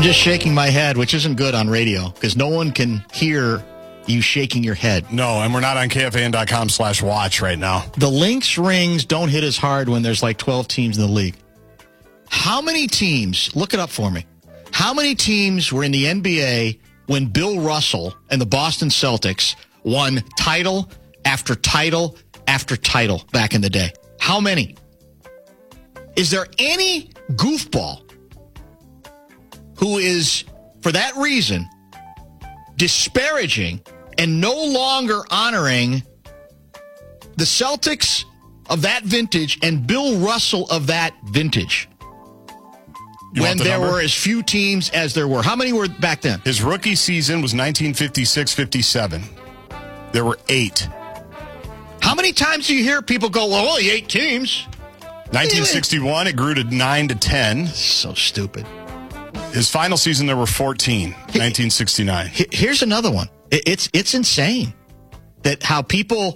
I'm just shaking my head, which isn't good on radio because no one can hear you shaking your head. No, and we're not on KFAN.com/watch right now. The Lynx rings don't hit as hard when there's like 12 teams in the league. How many teams, look it up for me, how many teams were in the NBA when Bill Russell and the Boston Celtics won title after title after title back in the day? How many? Is there any goofball who is, for that reason, disparaging and no longer honoring the Celtics of that vintage and Bill Russell of that vintage? When there were as few teams as there were. How many were back then? His rookie season was 1956-57. There were 8. How many times do you hear people go, well, only 8 teams? 1961, it grew to 9 to 10. So stupid. His final season, there were 14, 1969. Here's another one. It's insane that how people...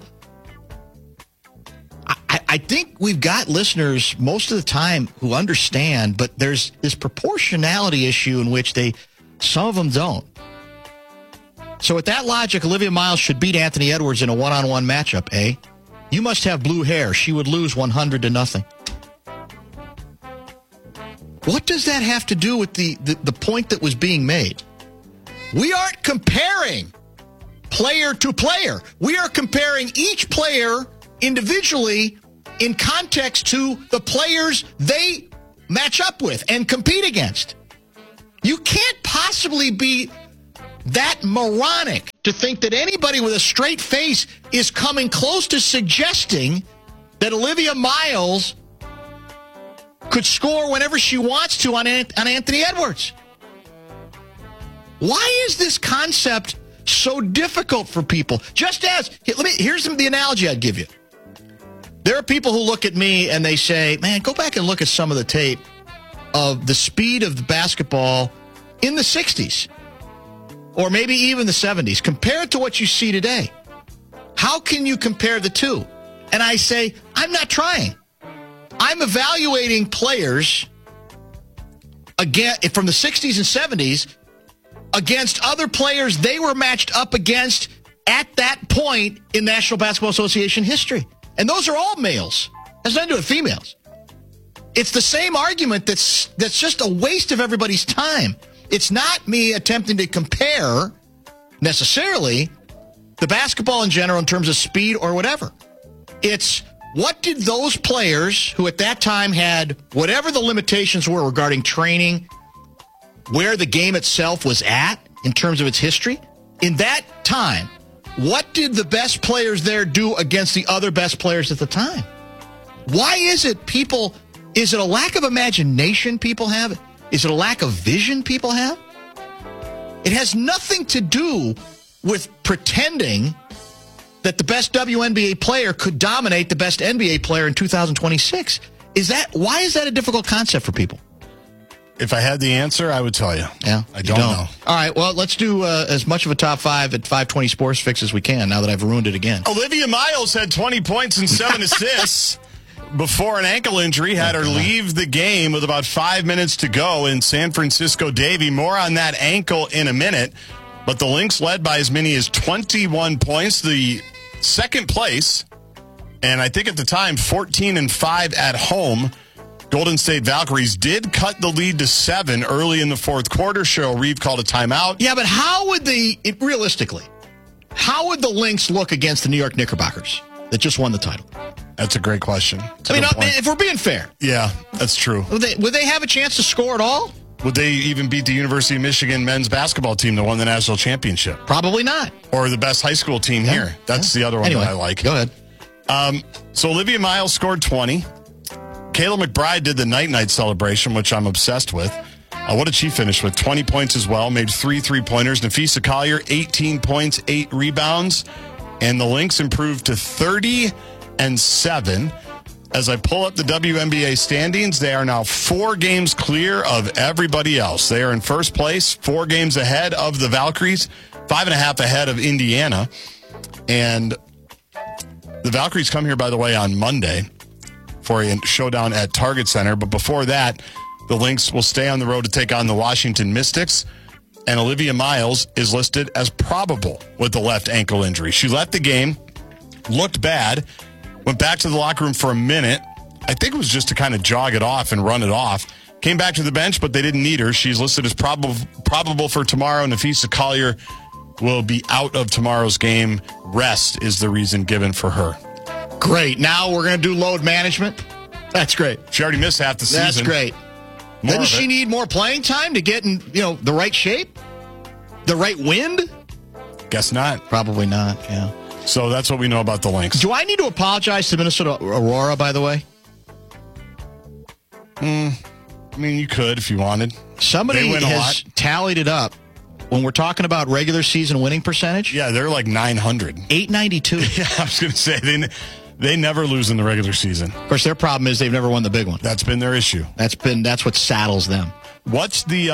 I think we've got listeners most of the time who understand, but there's this proportionality issue in which some of them don't. So with that logic, Olivia Miles should beat Anthony Edwards in a one-on-one matchup, eh? You must have blue hair. She would lose 100-0. What does that have to do with the point that was being made? We aren't comparing player to player. We are comparing each player individually in context to the players they match up with and compete against. You can't possibly be that moronic to think that anybody with a straight face is coming close to suggesting that Olivia Miles could score whenever she wants to on Anthony Edwards. Why is this concept so difficult for people? Just as, here's the analogy I'd give you. There are people who look at me and they say, man, go back and look at some of the tape of the speed of the basketball in the 60s or maybe even the 70s compared to what you see today. How can you compare the two? And I say, I'm not trying. I'm evaluating players again from the 60s and 70s against other players they were matched up against at that point in National Basketball Association history. And those are all males. Has nothing to do with females. It's the same argument that's just a waste of everybody's time. It's not me attempting to compare necessarily the basketball in general in terms of speed or whatever. It's what did those players who at that time had whatever the limitations were regarding training, where the game itself was at in terms of its history, in that time, what did the best players there do against the other best players at the time? Why is it is it a lack of imagination people have? Is it a lack of vision people have? It has nothing to do with pretending that the best WNBA player could dominate the best NBA player in 2026. Why is that a difficult concept for people? If I had the answer, I would tell you. Yeah, I don't know. All right, well, let's do as much of a top 5 at 520 Sports Fix as we can now that I've ruined it again. Olivia Miles had 20 points and 7 assists before an ankle injury had her leave the game with about 5 minutes to go in San Francisco Davy. More on that ankle in a minute. But the Lynx led by as many as 21 points, the second place, and I think at the time 14-5 at home. Golden State Valkyries did cut the lead to 7 early in the fourth quarter. Cheryl Reeve called a timeout. Yeah, but realistically, how would the Lynx look against the New York Knickerbockers that just won the title? That's a great question. If we're being fair. Yeah, that's true. Would they have a chance to score at all? Would they even beat the University of Michigan men's basketball team that won the national championship? Probably not. Or the best high school team here. That's the other one that I like. Go ahead. So Olivia Miles scored 20. Kayla McBride did the night-night celebration, which I'm obsessed with. What did she finish with? 20 points as well, made 3 3-pointers. Nafisa Collier, 18 points, 8 rebounds. And the Lynx improved to 30-7. As I pull up the WNBA standings, they are now 4 games clear of everybody else. They are in first place, 4 games ahead of the Valkyries, 5.5 ahead of Indiana. And the Valkyries come here, by the way, on Monday for a showdown at Target Center. But before that, The Lynx will stay on the road to take on the Washington Mystics. And Olivia Miles is listed as probable with the left ankle injury. She left the game, looked bad, went back to the locker room for a minute. I think it was just to kind of jog it off and run it off. Came back to the bench, but they didn't need her. She's listed as probable for tomorrow. Nafisa Collier will be out of tomorrow's game. Rest is the reason given for her. Great. Now we're going to do load management. That's great. She already missed half the season. That's great. Doesn't she need more playing time to get in, the right shape? The right wind? Guess not. Probably not, yeah. So that's what we know about the Lynx. Do I need to apologize to Minnesota Aurora, by the way? I mean, you could if you wanted. Somebody has tallied it up. When we're talking about regular season winning percentage? Yeah, they're like 900. 892. Yeah, I was going to say, they never lose in the regular season. Of course, their problem is they've never won the big one. That's been their issue. That's what saddles them. What's the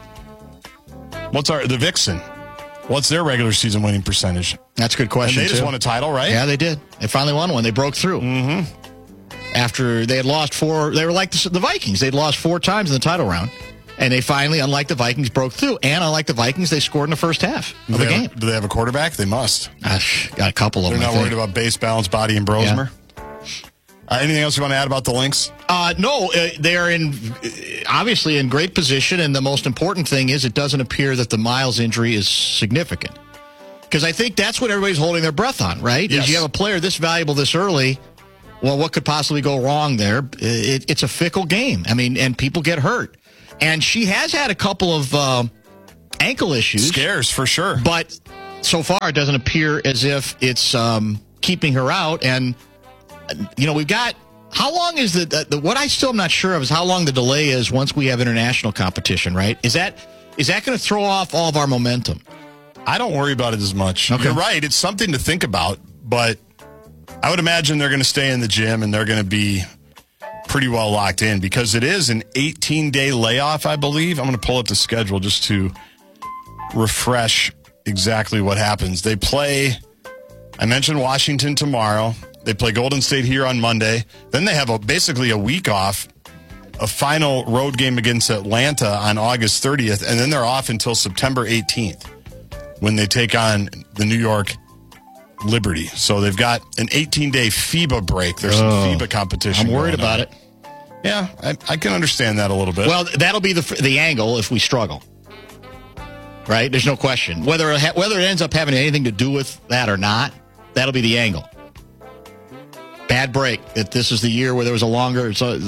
Vixen? What's their regular season winning percentage? That's a good question, and they just won a title, right? Yeah, they did. They finally won one. They broke through. Mm-hmm. After they had lost 4, they were like the Vikings. They'd lost 4 times in the title round. And they finally, unlike the Vikings, broke through. And unlike the Vikings, they scored in the first half of the game. Do they have a quarterback? They must. Got a couple of them. They're not worried about base, balance, body, and Brosmer? Yeah. Anything else you want to add about the Lynx? No, they're obviously in great position. And the most important thing is it doesn't appear that the Miles injury is significant. Because I think that's what everybody's holding their breath on, right? Yes. Is you have a player this valuable this early. Well, what could possibly go wrong there? It's a fickle game. I mean, and people get hurt. And she has had a couple of ankle issues. Scares, for sure. But so far, it doesn't appear as if it's keeping her out. And, we've got, how long is what I still am not sure of is how long the delay is once we have international competition, right? Is that going to throw off all of our momentum? I don't worry about it as much. Okay. You're right. It's something to think about. But I would imagine they're going to stay in the gym and they're going to be pretty well locked in because it is an 18-day layoff, I believe. I'm going to pull up the schedule just to refresh exactly what happens. They play, I mentioned Washington tomorrow. They play Golden State here on Monday. Then they have basically a week off, a final road game against Atlanta on August 30th, and then they're off until September 18th when they take on the New York Liberty. So they've got an 18-day FIBA break. There's some FIBA competition. I'm worried about it. Yeah, I can understand that a little bit. Well, that'll be the angle if we struggle. Right? There's no question. Whether it ends up having anything to do with that or not, that'll be the angle. Bad break. That this is the year where there was a longer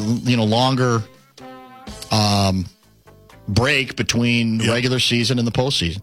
break between the regular season and the postseason.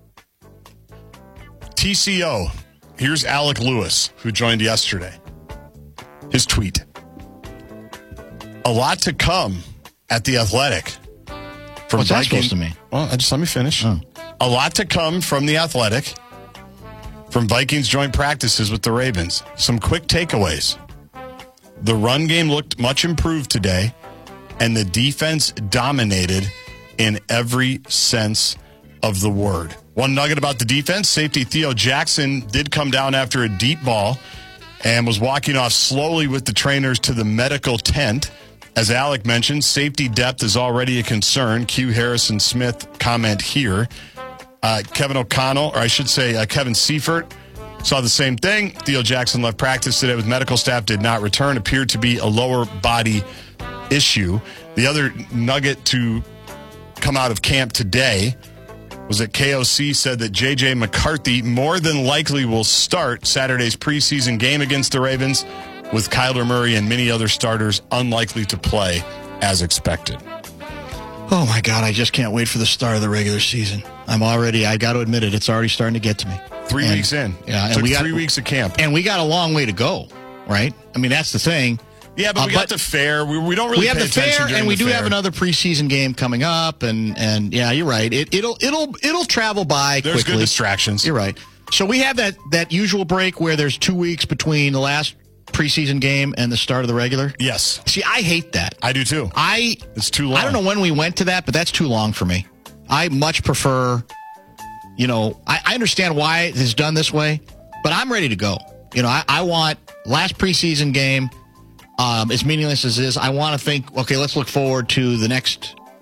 TCO. Here's Alec Lewis, who joined yesterday. His tweet. A lot to come at the Athletic. What's that supposed to mean? Well, just let me finish. Oh. A lot to come from the Athletic. From Vikings joint practices with the Ravens. Some quick takeaways. The run game looked much improved today, and the defense dominated in every sense of the word. One nugget about the defense, safety Theo Jackson did come down after a deep ball and was walking off slowly with the trainers to the medical tent. As Alec mentioned, safety depth is already a concern. Q Harrison Smith comment here. Kevin Seifert saw the same thing. Theo Jackson left practice today with medical staff, did not return. Appeared to be a lower body issue. The other nugget to come out of camp today was that KOC said that J.J. McCarthy more than likely will start Saturday's preseason game against the Ravens, with Kyler Murray and many other starters unlikely to play as expected. Oh, my God, I just can't wait for the start of the regular season. I got to admit it, it's already starting to get to me. 3 weeks in. Yeah, and we got 3 weeks of camp. And we got a long way to go, right? I mean, that's the thing. Yeah, but we got the fair. We don't really pay attention during the fair. And we do have another preseason game coming up. And yeah, you're right. It'll travel by quickly. There's good distractions. You're right. So we have that usual break where there's 2 weeks between the last preseason game and the start of the regular. Yes. See, I hate that. I do too. It's too long. I don't know when we went to that, but that's too long for me. I much prefer, I understand why it is done this way, but I'm ready to go. I want last preseason game. As meaningless as it is, I want to think, okay, let's look forward to the next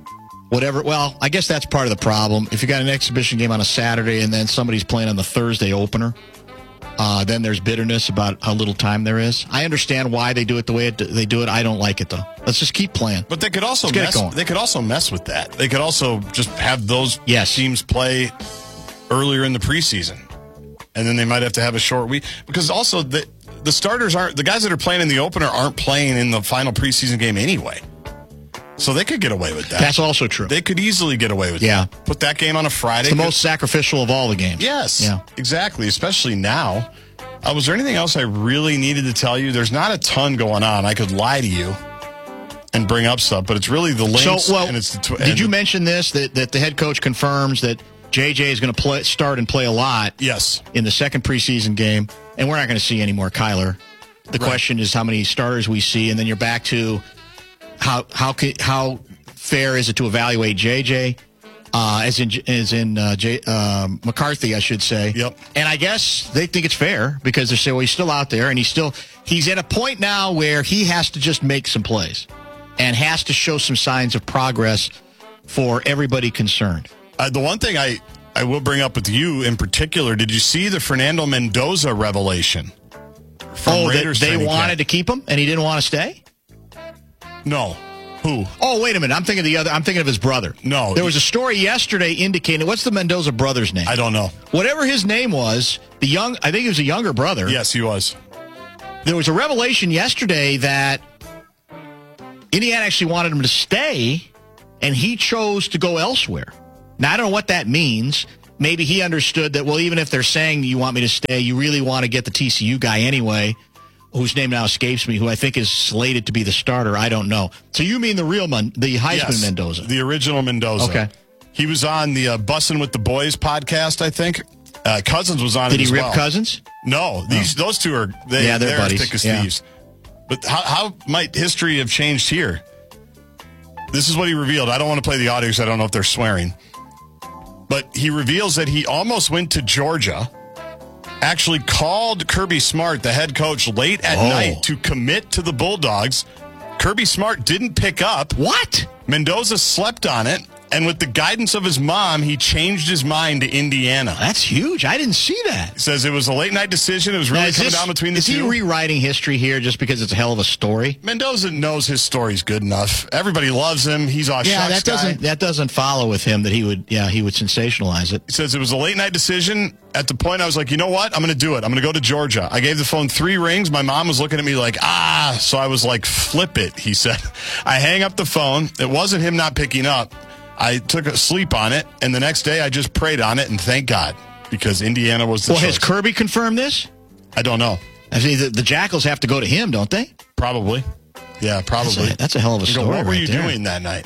whatever. Well, I guess that's part of the problem. If you got an exhibition game on a Saturday and then somebody's playing on the Thursday opener, then there's bitterness about how little time there is. I understand why they do it the way they do it. I don't like it, though. Let's just keep playing. But they could also mess with that. They could also just have those teams play earlier in the preseason. And then they might have to have a short week. Because also the starters the guys that are playing in the opener aren't playing in the final preseason game anyway. So they could get away with that. That's also true. They could easily get away with that. Put that game on a Friday. It's the most sacrificial of all the games. Yes. Yeah. Exactly. Especially now. Was there anything else I really needed to tell you? There's not a ton going on. I could lie to you and bring up stuff, but it's really the Lynx. And it's did you mention this, that the head coach confirms that JJ is going to start and play a lot in the second preseason game, and we're not going to see any more Kyler. The question is how many starters we see, and then you're back to how fair is it to evaluate JJ, as in McCarthy, I should say. Yep. And I guess they think it's fair because they say, well, he's still out there, and he's at a point now where he has to just make some plays and has to show some signs of progress for everybody concerned. The one thing I will bring up with you in particular, did you see the Fernando Mendoza revelation from Raiders? They wanted to keep him and he didn't want to stay? No. Who? Oh, wait a minute. I'm thinking of his brother. No. There was a story yesterday indicating, what's the Mendoza brother's name? I don't know. Whatever his name was, I think he was a younger brother. Yes, he was. There was a revelation yesterday that Indiana actually wanted him to stay, and he chose to go elsewhere. Now, I don't know what that means. Maybe he understood that, well, even if they're saying you want me to stay, you really want to get the TCU guy anyway, whose name now escapes me, who I think is slated to be the starter. I don't know. So you mean the real the Heisman Mendoza? The original Mendoza. Okay. He was on the Bussin' with the Boys podcast, I think. Cousins was on it as well. Did he rip Cousins? No. Those two are they're buddies. As thick as thieves. But how might history have changed here? This is what he revealed. I don't want to play the audio because I don't know if they're swearing. But he reveals that he almost went to Georgia, actually called Kirby Smart, the head coach, late at night to commit to the Bulldogs. Kirby Smart didn't pick up. What? Mendoza slept on it, and with the guidance of his mom, he changed his mind to Indiana. That's huge. I didn't see that. He says it was a late-night decision. It was really coming down between the two. Is he rewriting history here just because it's a hell of a story? Mendoza knows his story's good enough. Everybody loves him. He's a shucks guy. That doesn't follow with him that he would sensationalize it. He says it was a late-night decision. At the point, I was like, you know what? I'm going to do it. I'm going to go to Georgia. I gave the phone 3 rings. My mom was looking at me like, So I was like, flip it, he said. I hang up the phone. It wasn't him not picking up. I took a sleep on it, and the next day I just prayed on it, and thank God, because Indiana was the choice. Has Kirby confirmed this? I don't know. I mean, the Jackals have to go to him, don't they? Probably. Yeah, probably. That's a hell of a story. What were you doing that night?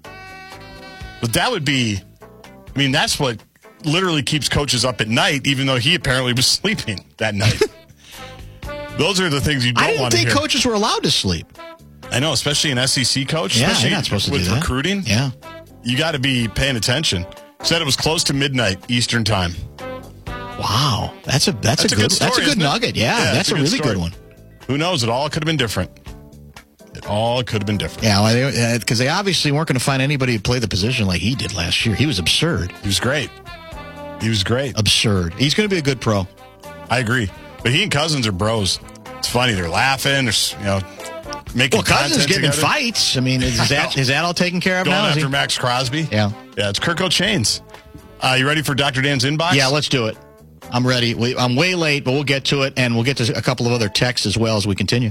But that would be, that's what literally keeps coaches up at night, even though he apparently was sleeping that night. Those are the things you don't want to hear. I didn't think coaches were allowed to sleep. I know, especially an SEC coach, especially you're not supposed to with do that. Recruiting. Yeah. You got to be paying attention. Said it was close to midnight Eastern time. Wow, that's a good story, that's a good nugget. Yeah, that's a really good one. Who knows? It all could have been different. It all could have been different. Yeah, because they obviously weren't going to find anybody to play the position like he did last year. He was absurd. He was great. Absurd. He's going to be a good pro. I agree. But he and Cousins are bros. It's funny. They're laughing. They're making Cousins getting in together. Fights. Is that all taken care of Going now? After Max Crosby? Yeah. Yeah, it's Kirko Chains. You ready for Dr. Dan's inbox? Yeah, let's do it. I'm ready. I'm way late, but we'll get to it, and we'll get to a couple of other texts as well as we continue.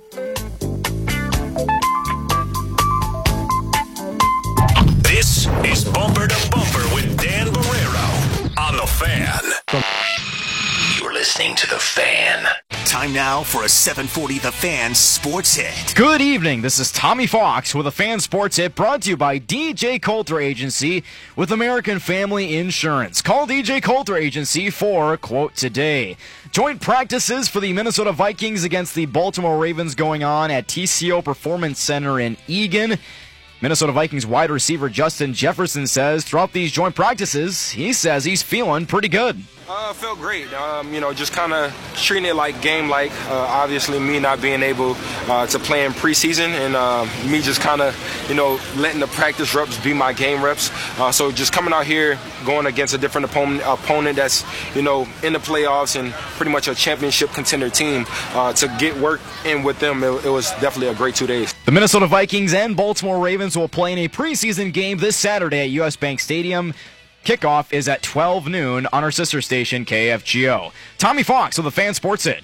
This is Bumper to Bumper with Dan Barrero on The Fan. You're listening to The Fan. Time now for a 740 The Fan Sports Hit. Good evening. This is Tommy Fox with a Fan Sports Hit brought to you by DJ Coulter Agency with American Family Insurance. Call DJ Coulter Agency for quote today. Joint practices for the Minnesota Vikings against the Baltimore Ravens going on at TCO Performance Center in Eagan. Minnesota Vikings wide receiver Justin Jefferson says throughout these joint practices, he says he's feeling pretty good. Felt great. Just kind of treating it like game-like. Obviously, me not being able to play in preseason and me just kind of, letting the practice reps be my game reps. So just coming out here, going against a different opponent that's, in the playoffs and pretty much a championship contender team, to get work in with them, it was definitely a great 2 days. The Minnesota Vikings and Baltimore Ravens will play in a preseason game this Saturday at US Bank Stadium. Kickoff is at 12 noon on our sister station, KFGO. Tommy Fox with the Fan Sports Hit.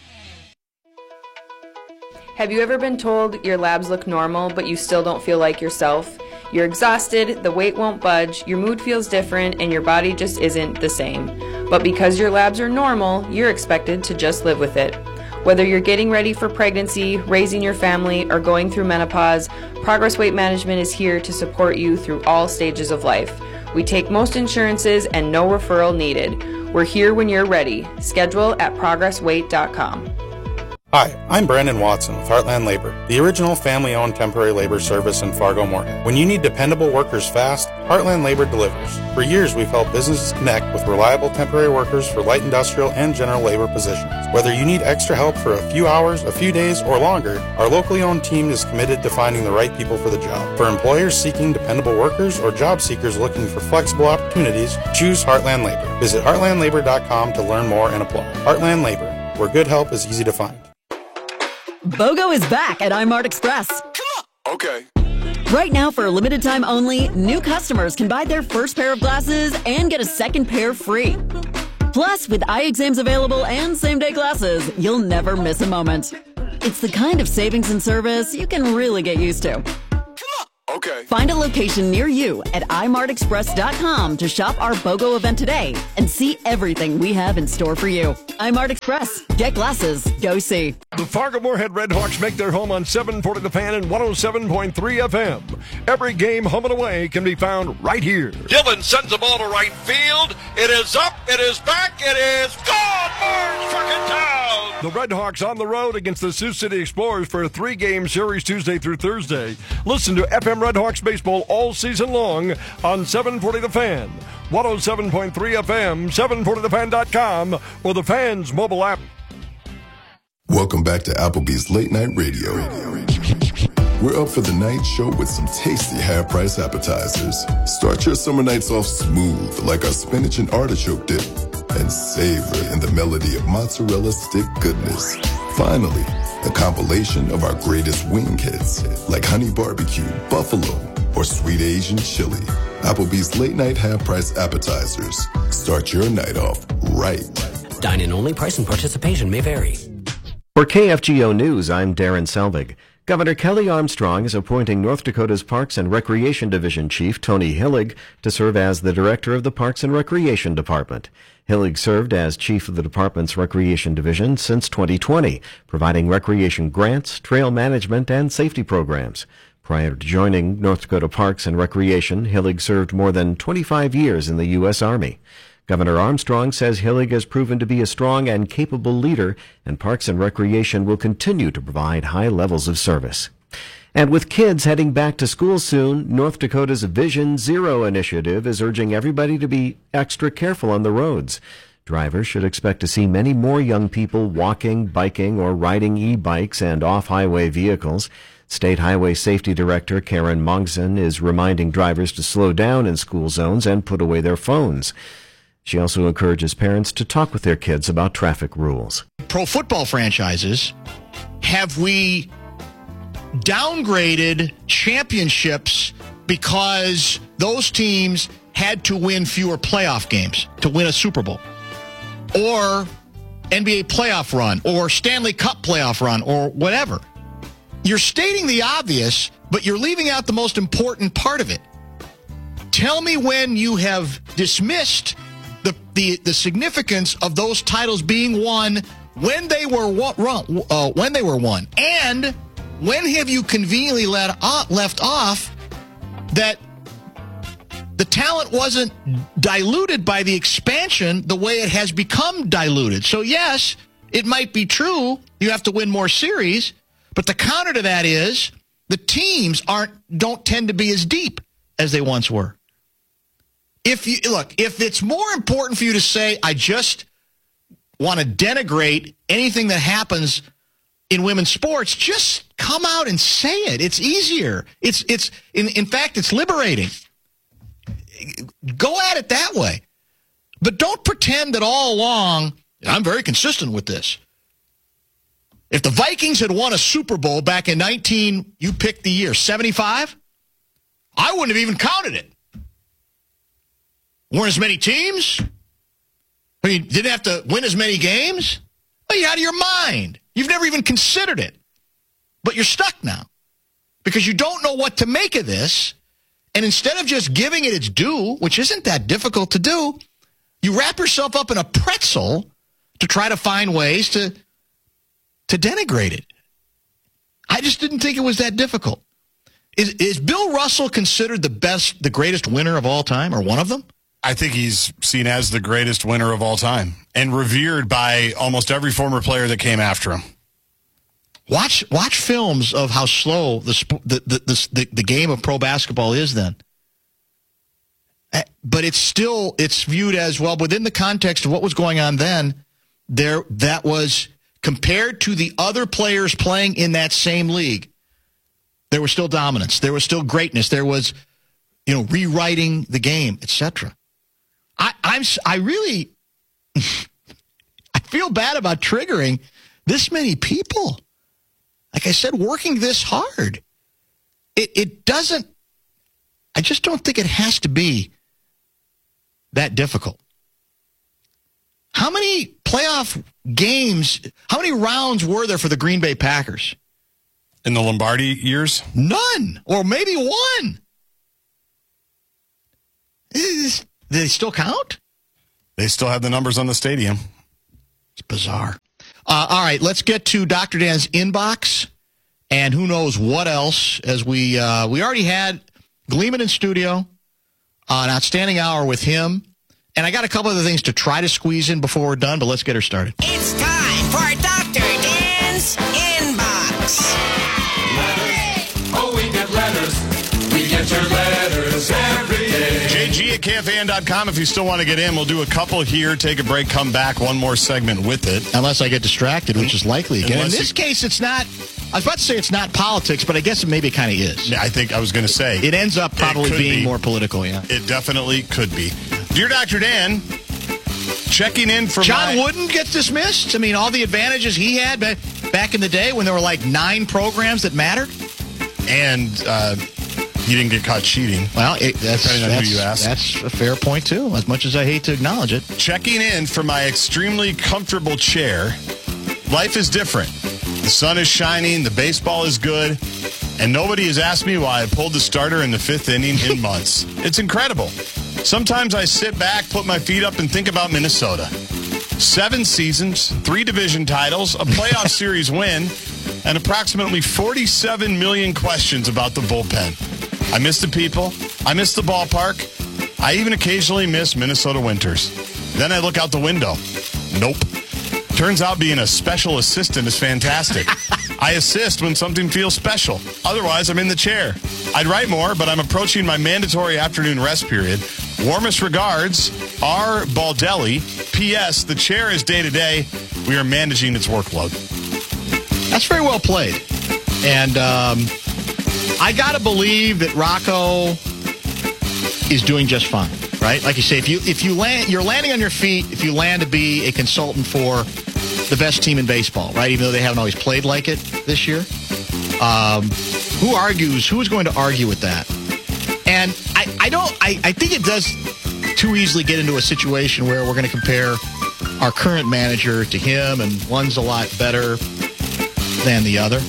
Have you ever been told your labs look normal, but you still don't feel like yourself? You're exhausted, the weight won't budge, your mood feels different, and your body just isn't the same. But because your labs are normal, you're expected to just live with it. Whether you're getting ready for pregnancy, raising your family, or going through menopause, Progress Weight Management is here to support you through all stages of life. We take most insurances and no referral needed. We're here when you're ready. Schedule at progressweight.com. Hi, I'm Brandon Watson with Heartland Labor, the original family-owned temporary labor service in Fargo-Moorhead. When you need dependable workers fast, Heartland Labor delivers. For years, we've helped businesses connect with reliable temporary workers for light industrial and general labor positions. Whether you need extra help for a few hours, a few days, or longer, our locally owned team is committed to finding the right people for the job. For employers seeking dependable workers or job seekers looking for flexible opportunities, choose Heartland Labor. Visit heartlandlabor.com to learn more and apply. Heartland Labor, where good help is easy to find. BOGO is back at iMart Express. Okay. Right now, for a limited time only, new customers can buy their first pair of glasses and get a second pair free. Plus, with eye exams available and same-day glasses, you'll never miss a moment. It's the kind of savings and service you can really get used to. Okay. Find a location near you at imartexpress.com to shop our BOGO event today and see everything we have in store for you. iMart Express. Get glasses. Go see. The Fargo-Moorhead Redhawks make their home on 740 The Fan and 107.3 FM. Every game home and away can be found right here. Dillon sends the ball to right field. It is up. It is back. It is gone. Barnes struck it down. The Redhawks on the road against the Sioux City Explorers for a 3-game series Tuesday through Thursday. Listen to FM Redhawks baseball all season long on 740 The Fan, 107.3 FM, 740thefan.com, or the Fan's mobile app. Welcome back to Applebee's Late Night Radio. We're up for the night show with some tasty half-price appetizers. Start your summer nights off smooth like our spinach and artichoke dip, and savor in the melody of mozzarella stick goodness. Finally, a compilation of our greatest wing hits like honey barbecue, buffalo, or sweet Asian chili. Applebee's late night half-price appetizers. Start your night off right. Dine-in only. Price and participation may vary. For KFGO News, I'm Darren Selvig. Governor Kelly Armstrong is appointing North Dakota's Parks and Recreation Division Chief Tony Hillig to serve as the director of the Parks and Recreation Department. Hillig served as chief of the department's Recreation Division since 2020, providing recreation grants, trail management, and safety programs. Prior to joining North Dakota Parks and Recreation, Hillig served more than 25 years in the U.S. Army. Governor Armstrong says Hillig has proven to be a strong and capable leader, and Parks and Recreation will continue to provide high levels of service. And with kids heading back to school soon, North Dakota's Vision Zero initiative is urging everybody to be extra careful on the roads. Drivers should expect to see many more young people walking, biking, or riding e-bikes and off-highway vehicles. State Highway Safety Director Karen Mogson is reminding drivers to slow down in school zones and put away their phones. She also encourages parents to talk with their kids about traffic rules. Pro football franchises, have we downgraded championships because those teams had to win fewer playoff games to win a Super Bowl? Or NBA playoff run, or Stanley Cup playoff run, or whatever. You're stating the obvious, but you're leaving out the most important part of it. Tell me when you have dismissed the significance of those titles being won when they were won, and when have you conveniently left off that the talent wasn't diluted by the expansion the way it has become diluted? So yes, it might be true you have to win more series, but the counter to that is the teams don't tend to be as deep as they once were. If it's more important for you to say, I just want to denigrate anything that happens in women's sports, just come out and say it. It's easier. In fact, it's liberating. Go at it that way. But don't pretend that all along, and I'm very consistent with this, if the Vikings had won a Super Bowl back in you picked the year, 75, I wouldn't have even counted it. Weren't as many teams? I mean, didn't have to win as many games? Well, you're out of your mind. You've never even considered it. But you're stuck now because you don't know what to make of this. And instead of just giving it its due, which isn't that difficult to do, you wrap yourself up in a pretzel to try to find ways to denigrate it. I just didn't think it was that difficult. Is Bill Russell considered the greatest winner of all time, or one of them? I think he's seen as the greatest winner of all time and revered by almost every former player that came after him. Watch films of how slow the game of pro basketball is then. But it's viewed as, well, within the context of what was going on then, that was compared to the other players playing in that same league. There was still dominance. There was still greatness. There was, rewriting the game, etc. I really I feel bad about triggering this many people. Like I said, working this hard. It doesn't, I just don't think it has to be that difficult. How many playoff games, how many rounds were there for the Green Bay Packers? In the Lombardi years? None, or maybe one. Do they still count? They still have the numbers on the stadium. It's bizarre. All right, let's get to Dr. Dan's inbox and who knows what else, as we already had Gleeman in studio, an outstanding hour with him. And I got a couple other things to try to squeeze in before we're done, but let's get her started. It's time for Dr. Dan's Inbox. Letters. Oh, we get letters. We get your letters every day. JG at KFAN.com. If you still want to get in, we'll do a couple here, take a break, come back, one more segment with it. Unless I get distracted, which is likely again. In this case, it's not, I was about to say it's not politics, but I guess maybe it kind of is. Yeah, I think I was going to say. It ends up probably being more political, yeah. It definitely could be. Dear Dr. Dan, checking in for John Wooden gets dismissed? I mean, all the advantages he had back in the day when there were like 9 programs that mattered? And he didn't get caught cheating. Well, that's who you ask. That's a fair point, too, as much as I hate to acknowledge it. Checking in for my extremely comfortable chair. Life is different. The sun is shining, the baseball is good, and nobody has asked me why I pulled the starter in the 5th inning in months. It's incredible. Sometimes I sit back, put my feet up, and think about Minnesota. 7 seasons, 3 division titles, a playoff series win, and approximately 47 million questions about the bullpen. I miss the people. I miss the ballpark. I even occasionally miss Minnesota winters. Then I look out the window. Nope. Turns out being a special assistant is fantastic. I assist when something feels special. Otherwise, I'm in the chair. I'd write more, but I'm approaching my mandatory afternoon rest period. Warmest regards, R. Baldelli. P.S. The chair is day-to-day. We are managing its workload. That's very well played. And I got to believe that Rocco is doing just fine, right? Like you say, if you land, you're landing on your feet if you land to be a consultant for the best team in baseball, right? Even though they haven't always played like it this year. Who's going to argue with that? And I think it does too easily get into a situation where we're going to compare our current manager to him, and one's a lot better than the other.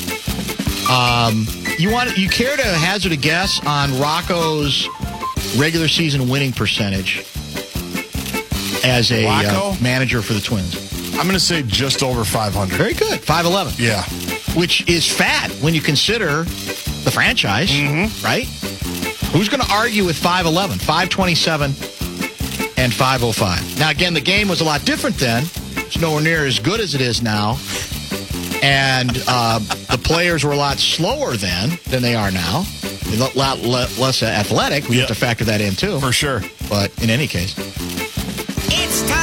You care to hazard a guess on Rocco's regular season winning percentage as a manager for the Twins? I'm going to say just over 500. Very good. 511. Yeah. Which is fat when you consider the franchise, right? Who's going to argue with 511, 527, and 505? Now, again, the game was a lot different then. It's nowhere near as good as it is now. And the players were a lot slower then than they are now. A lot less athletic. We have to factor that in, too. For sure. But in any case. It's time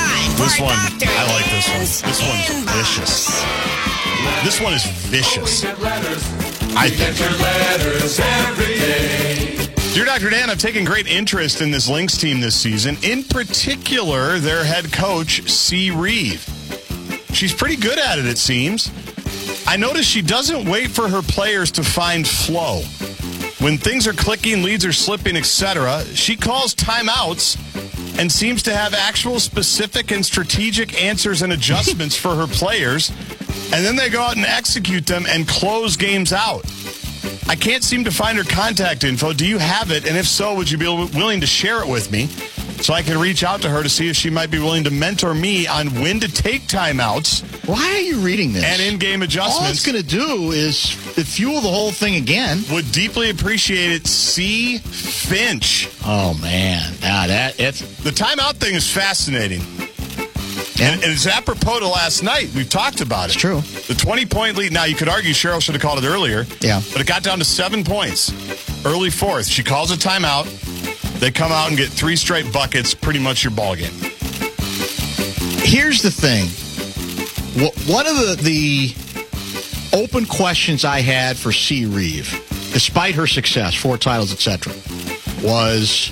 This one, I like this one. This one's vicious. This one is vicious. I think. Your letters every day. Dear Dr. Dan, I've taken great interest in this Lynx team this season, in particular their head coach, C. Reeve. She's pretty good at it seems. I notice she doesn't wait for her players to find flow. When things are clicking, leads are slipping, etc., she calls timeouts and seems to have actual specific and strategic answers and adjustments for her players, and then they go out and execute them and close games out. I can't seem to find her contact info. Do you have it? And if so, would you be willing to share it with me so I can reach out to her to see if she might be willing to mentor me on when to take timeouts? Why are you reading this? And in-game adjustments. All it's going to do is fuel the whole thing again. Would deeply appreciate it. C. Finch. Oh, man. It's the timeout thing is fascinating. And it's apropos to last night. We've talked about it. It's true. The 20-point lead. Now, you could argue Cheryl should have called it earlier. Yeah. But it got down to 7 points. Early fourth. She calls a timeout. They come out and get 3 straight buckets. Pretty much your ball game. Here's the thing. One of the open questions I had for C. Reeve, despite her success, 4 titles, etc., was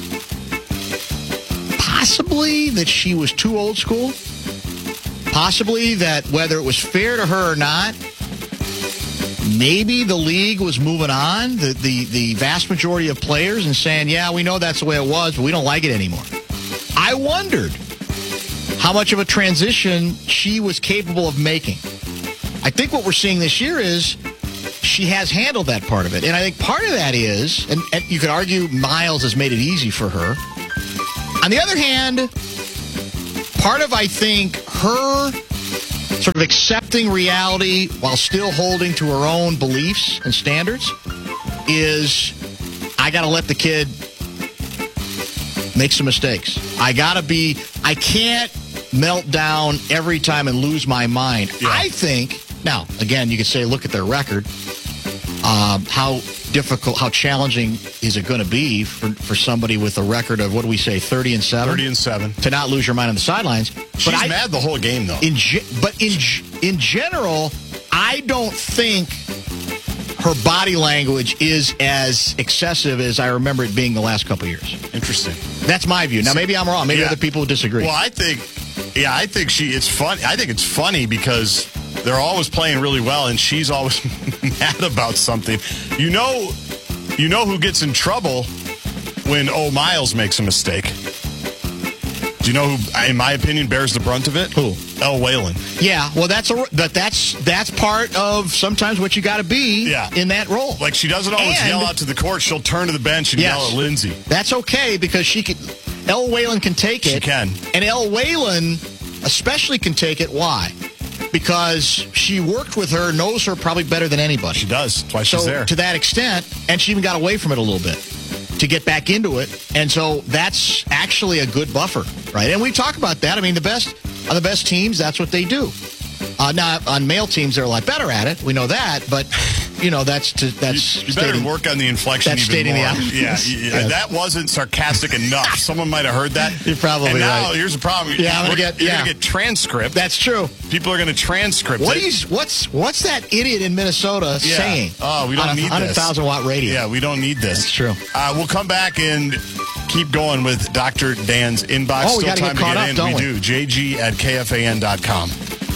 possibly that she was too old school. Possibly that whether it was fair to her or not, maybe the league was moving on, the vast majority of players, and saying, yeah, we know that's the way it was, but we don't like it anymore. I wondered how much of a transition she was capable of making. I think what we're seeing this year is she has handled that part of it. And I think part of that is, and you could argue Miles has made it easy for her. On the other hand, part of, I think, her sort of accepting reality while still holding to her own beliefs and standards is, I got to let the kid make some mistakes. I can't melt down every time and lose my mind. Yeah. I think, now, again, you could say, look at their record. How difficult, how challenging is it going to be for somebody with a record of, what do we say, 30-7? 30-7. To not lose your mind on the sidelines. She's mad the whole game, though. But in general, I don't think her body language is as excessive as I remember it being the last couple of years. Interesting. That's my view. Now, maybe I'm wrong. Maybe other people will disagree. Well, I think it's funny. I think it's funny because they're always playing really well, and she's always mad about something. You know who gets in trouble when Miles makes a mistake? Do you know who, in my opinion, bears the brunt of it? Who? Elle Whalen. Yeah, well, that's part of sometimes what you got to be in that role. Like, she doesn't always yell out to the court. She'll turn to the bench and yell at Lindsay. That's okay, because Elle Whalen can take it. She can. And Elle Whalen especially can take it. Why? Because she worked with her, knows her probably better than anybody. She does. That's why she's there. To that extent, and she even got away from it a little bit to get back into it. And so that's actually a good buffer, right? And we talk about that. I mean, the best teams, that's what they do. Now, on male teams, they're a lot better at it. We know that, but that's you better work on the inflection. That's even stating more. the obvious. Yeah, that wasn't sarcastic enough. Someone might have heard that. You're probably and now, right. Here's the problem. Yeah, you're going to get transcript. That's true. People are going to transcript it. What's that idiot in Minnesota saying? Oh, we don't need this. 100,000 watt radio. Yeah, we don't need this. That's true. We'll come back and keep going with Dr. Dan's inbox. Oh, we got to time get caught to up, get in. don't we? Do. JG@KFAN.com.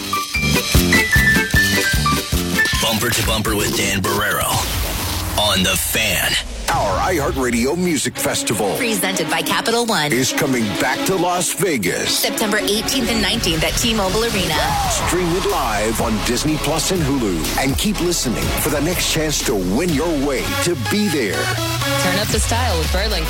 Bumper to Bumper with Dan Barrero on The Fan. Our iHeartRadio Music Festival, presented by Capital One, is coming back to Las Vegas. September 18th and 19th at T-Mobile Arena. Stream it live on Disney Plus and Hulu. And keep listening for the next chance to win your way to be there. Turn up the style with Burlington.